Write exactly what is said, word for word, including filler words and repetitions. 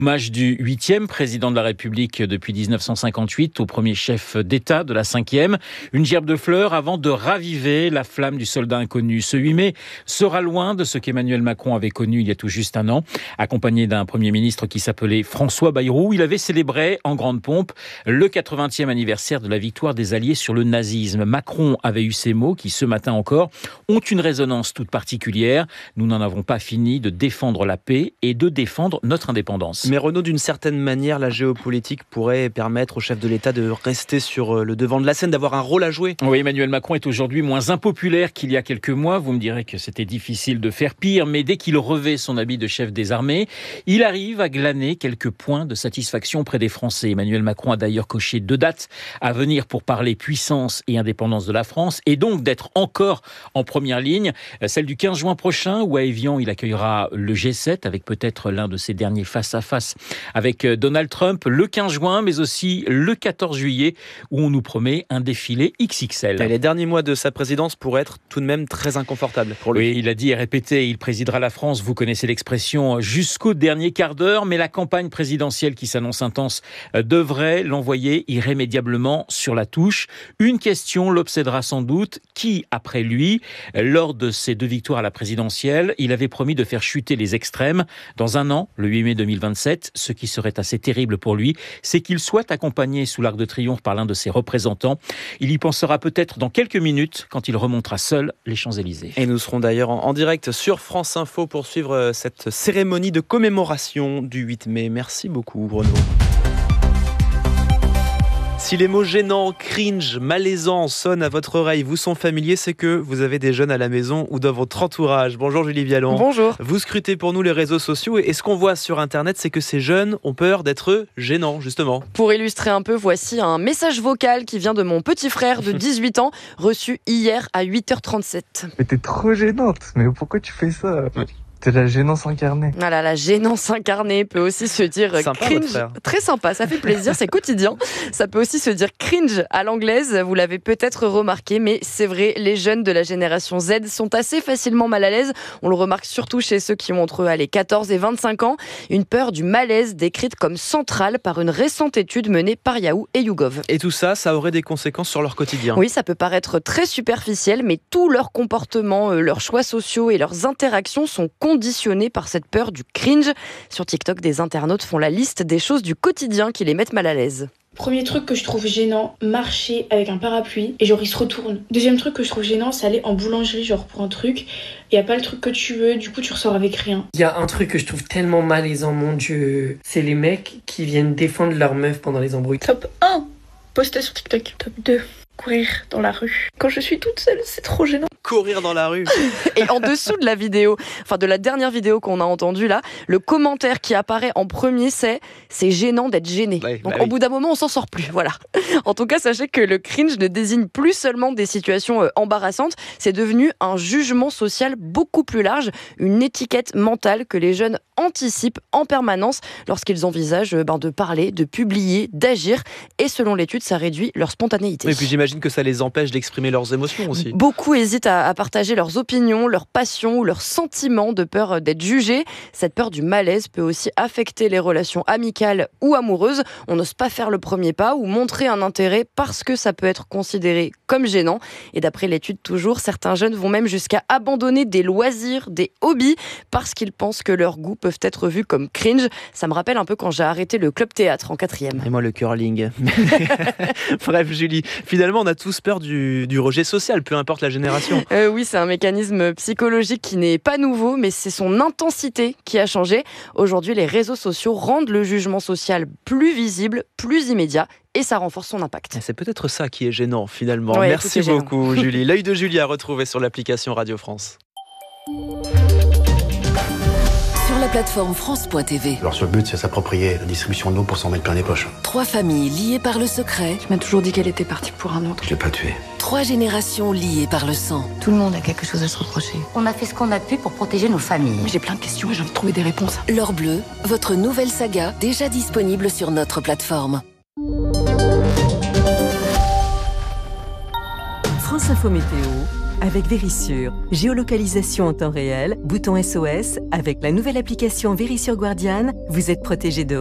Hommage du huitième président de la République depuis dix-neuf cent cinquante-huit au premier chef d'État de la cinquième. Une gerbe de fleurs avant de raviver la flamme du soldat inconnu. Ce huit mai sera loin de ce qu'Emmanuel Macron avait connu il y a tout juste un an. Accompagné d'un Premier ministre qui s'appelait François Bayrou, il avait célébré en grande pompe le quatre-vingtième anniversaire de la victoire des Alliés sur le nazisme. Macron avait eu ces mots qui, ce matin encore, ont une résonance toute particulière. Nous n'en avons pas fini de défendre la paix et de défendre notre indépendance. Mais Renaud, d'une certaine manière, la géopolitique pourrait permettre au chef de l'État de rester sur le devant de la scène, d'avoir un rôle à jouer. Oui, Emmanuel Macron est aujourd'hui moins impopulaire qu'il y a quelques mois. Vous me direz que c'était difficile de faire pire, mais dès qu'il revêt son habit de chef des armées, il arrive à glaner quelques points de satisfaction près des Français. Emmanuel Macron a d'ailleurs coché deux dates à venir pour parler puissance et indépendance de la France, et donc d'être encore en première ligne. Celle du quinze juin prochain, où à Évian, il accueillera le G sept, avec peut-être l'un de ses derniers face-à-face avec Donald Trump, le quinze juin, mais aussi le quatorze juillet, où on nous promet un défilé X X L. Et les derniers mois de sa présidence pourraient être tout de même très inconfortables pour lui. Oui, il a dit et répété, il présidera la France, vous connaissez l'expression, jusqu'au dernier quart d'heure, mais la campagne présidentielle qui s'annonce intense devrait l'envoyer irrémédiablement sur la touche. Une question l'obsédera sans doute, qui après lui, lors de ses deux victoires à la présidentielle, il avait promis de faire chuter les extrêmes. Dans un an, le huit mai deux mille vingt-sept, ce qui serait assez terrible pour lui, c'est qu'il soit accompagné sous l'Arc de Triomphe par l'un de ses représentants. Il y pensera peut-être dans quelques minutes quand il remontera seul les Champs-Élysées. Et nous serons d'ailleurs en direct sur France Info pour suivre cette cérémonie de commémoration du huit mai. Merci beaucoup, Renaud. Si les mots gênants, cringe, malaisant sonnent à votre oreille, vous sont familiers, c'est que vous avez des jeunes à la maison ou dans votre entourage. Bonjour Julie Vialon. Bonjour. Vous scrutez pour nous les réseaux sociaux et ce qu'on voit sur Internet, c'est que ces jeunes ont peur d'être gênants, justement. Pour illustrer un peu, voici un message vocal qui vient de mon petit frère de dix-huit ans, reçu hier à huit heures trente-sept. Mais t'es trop gênante, mais pourquoi tu fais ça ? C'est la gênance incarnée. Voilà, la gênance incarnée peut aussi se dire sympa, cringe. Très sympa, ça fait plaisir, c'est quotidien. Ça peut aussi se dire cringe à l'anglaise, vous l'avez peut-être remarqué, mais c'est vrai, les jeunes de la génération Z sont assez facilement mal à l'aise. On le remarque surtout chez ceux qui ont entre allez, quatorze et vingt-cinq ans. Une peur du malaise décrite comme centrale par une récente étude menée par Yahoo et YouGov. Et tout ça, ça aurait des conséquences sur leur quotidien. Oui, ça peut paraître très superficiel, mais tous leurs comportements, leurs choix sociaux et leurs interactions sont conditionnés par cette peur du cringe. Sur TikTok, des internautes font la liste des choses du quotidien qui les mettent mal à l'aise. Premier truc que je trouve gênant, marcher avec un parapluie et genre il se retourne. Deuxième truc que je trouve gênant, c'est aller en boulangerie genre pour un truc, il y a pas le truc que tu veux, du coup tu ressors avec rien. Il y a un truc que je trouve tellement malaisant, mon Dieu, c'est les mecs qui viennent défendre leur meuf pendant les embrouilles. Top un, poster sur TikTok. Top deux, courir dans la rue. Quand je suis toute seule, c'est trop gênant. Courir dans la rue. Et en dessous de la vidéo, enfin de la dernière vidéo qu'on a entendue là, le commentaire qui apparaît en premier, c'est « c'est gênant d'être gêné ouais, ». Donc bah au oui. bout d'un moment, on s'en sort plus, voilà. En tout cas, sachez que le cringe ne désigne plus seulement des situations euh, embarrassantes, c'est devenu un jugement social beaucoup plus large, une étiquette mentale que les jeunes anticipent en permanence lorsqu'ils envisagent euh, ben, de parler, de publier, d'agir. Et selon l'étude, ça réduit leur spontanéité. Et puis j'imagine que ça les empêche d'exprimer leurs émotions aussi. Beaucoup hésitent à, à partager leurs opinions, leurs passions ou leurs sentiments de peur d'être jugés. Cette peur du malaise peut aussi affecter les relations amicales ou amoureuses. On n'ose pas faire le premier pas ou montrer un intérêt parce que ça peut être considéré comme gênant. Et d'après l'étude toujours, certains jeunes vont même jusqu'à abandonner des loisirs, des hobbies, parce qu'ils pensent que leurs goûts peuvent être vus comme cringe. Ça me rappelle un peu quand j'ai arrêté le club théâtre en quatrième. Et moi le curling. Bref Julie, finalement on a tous peur du, du rejet social, peu importe la génération. Euh, oui, c'est un mécanisme psychologique qui n'est pas nouveau, mais c'est son intensité qui a changé. Aujourd'hui, les réseaux sociaux rendent le jugement social plus visible, plus immédiat, et ça renforce son impact. Et c'est peut-être ça qui est gênant finalement. Ouais, Merci gênant. beaucoup Julie. L'œil de Julie à retrouver sur l'application Radio France. Sur la plateforme France point T V. Leur seul but, c'est s'approprier la distribution d'eau pour s'en mettre plein les poches. Trois familles liées par le secret. Tu m'as toujours dit qu'elle était partie pour un autre. Je l'ai pas tué. Trois générations liées par le sang. Tout le monde a quelque chose à se reprocher. On a fait ce qu'on a pu pour protéger nos familles. Mais j'ai plein de questions et j'ai envie de trouver des réponses. L'Or Bleu, votre nouvelle saga, déjà disponible sur notre plateforme. France Info Météo, avec Vérissure. Géolocalisation en temps réel, bouton S O S, avec la nouvelle application Vérissure Guardian, vous êtes protégé de